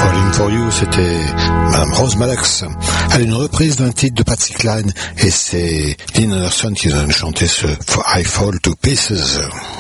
For You, c'était Madame Rose Maddox. Elle a une reprise d'un titre de Patsy Cline et c'est Lynn Anderson qui nous a chanté ce I Fall to Pieces.